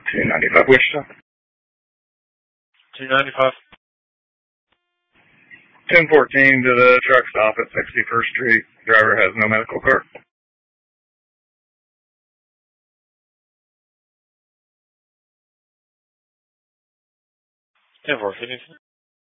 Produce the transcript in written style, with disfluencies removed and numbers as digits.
295 Wichita. 295. 1014 to the truck stop at 61st Street. Driver has no medical card. 10-4,